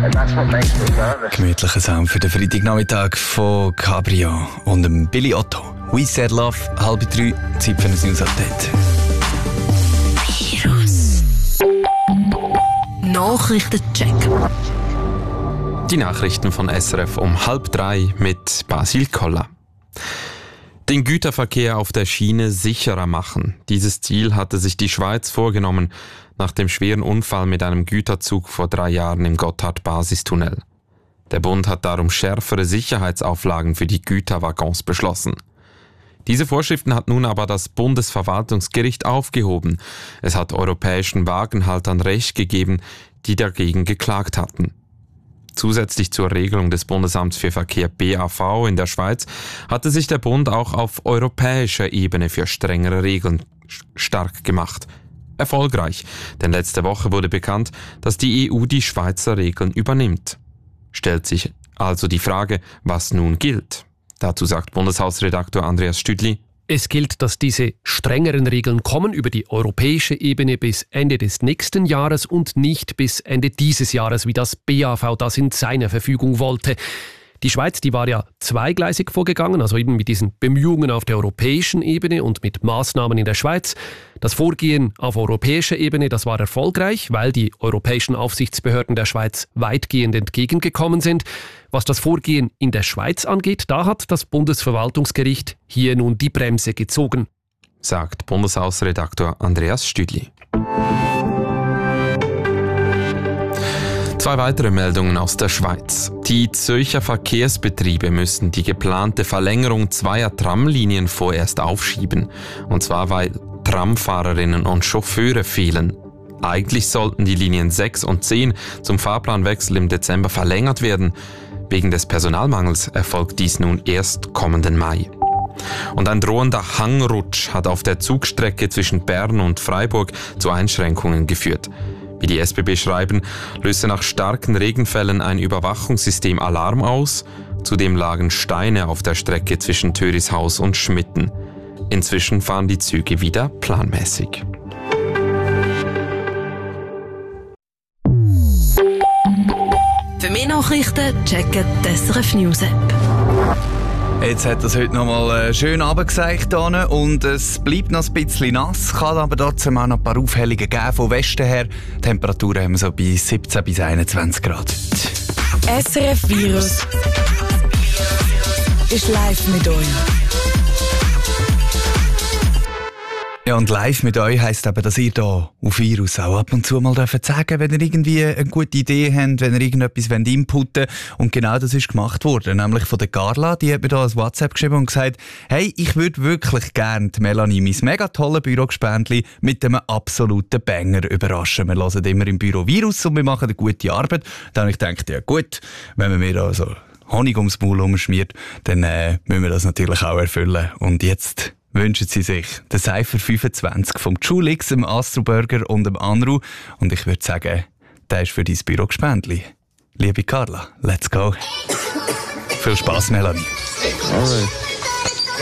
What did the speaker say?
Gemütlicher Sound für den Freitagnachmittag von Cabrio und dem Billy Otto. We Said Love, 2:30, Zeit für ein News-Update. Virus. Nachrichtencheck. Die Nachrichten von SRF um 2:30 mit Basil Koller. Den Güterverkehr auf der Schiene sicherer machen. Dieses Ziel hatte sich die Schweiz vorgenommen nach dem schweren Unfall mit einem Güterzug vor 3 Jahren im Gotthard-Basistunnel. Der Bund hat darum schärfere Sicherheitsauflagen für die Güterwaggons beschlossen. Diese Vorschriften hat nun aber das Bundesverwaltungsgericht aufgehoben. Es hat europäischen Wagenhaltern Recht gegeben, die dagegen geklagt hatten. Zusätzlich zur Regelung des Bundesamts für Verkehr BAV in der Schweiz hatte sich der Bund auch auf europäischer Ebene für strengere Regeln stark gemacht. Erfolgreich, denn letzte Woche wurde bekannt, dass die EU die Schweizer Regeln übernimmt. Stellt sich also die Frage, was nun gilt. Dazu sagt Bundeshausredaktor Andreas Stüdli: Es gilt, dass diese strengeren Regeln kommen über die europäische Ebene bis Ende des nächsten Jahres und nicht bis Ende dieses Jahres, wie das BAV das in seiner Verfügung wollte. Die Schweiz, die war ja zweigleisig vorgegangen, also eben mit diesen Bemühungen auf der europäischen Ebene und mit Maßnahmen in der Schweiz. Das Vorgehen auf europäischer Ebene, das war erfolgreich, weil die europäischen Aufsichtsbehörden der Schweiz weitgehend entgegengekommen sind. Was das Vorgehen in der Schweiz angeht, da hat das Bundesverwaltungsgericht hier nun die Bremse gezogen, sagt Bundeshausredaktor Andreas Stüdli. 2 weitere Meldungen aus der Schweiz. Die Zürcher Verkehrsbetriebe müssen die geplante Verlängerung 2 Tramlinien vorerst aufschieben. Und zwar, weil Tramfahrerinnen und Chauffeure fehlen. Eigentlich sollten die Linien 6 und 10 zum Fahrplanwechsel im Dezember verlängert werden. Wegen des Personalmangels erfolgt dies nun erst kommenden Mai. Und ein drohender Hangrutsch hat auf der Zugstrecke zwischen Bern und Freiburg zu Einschränkungen geführt. Wie die SBB schreiben, löste nach starken Regenfällen ein Überwachungssystem Alarm aus. Zudem lagen Steine auf der Strecke zwischen Törishaus und Schmitten. Inzwischen fahren die Züge wieder planmäßig. Für mehr Nachrichten checken die SRF News App. Jetzt hat es heute noch mal schön runtergeseicht und es bleibt noch ein bisschen nass, kann aber trotzdem auch noch ein paar Aufhellungen geben von Westen her. Die Temperaturen haben wir so bei 17 bis 21 Grad. SRF Virus ist live mit euch. Ja, und live mit euch heisst eben, dass ihr hier auf Virus auch ab und zu mal sagen dürft, wenn ihr irgendwie eine gute Idee habt, wenn ihr irgendetwas inputten wollt. Und genau das ist gemacht worden, nämlich von der Carla. Die hat mir da ein WhatsApp geschrieben und gesagt, hey, ich würde wirklich gerne die Melanie, mein mega tolles Bürogespendli, mit einem absoluten Banger überraschen. Wir hören immer im Büro Virus und wir machen eine gute Arbeit. Dann habe ich gedacht, ja gut, wenn man mir da so Honig ums Maul umschmiert, dann müssen wir das natürlich auch erfüllen. Und jetzt wünschen sie sich den Cypher 25 vom Julix, dem Astroburger und dem Anru. Und ich würde sagen, der ist für dein Bürogespendli. Liebe Carla, let's go. Viel Spass, Melanie. Alright.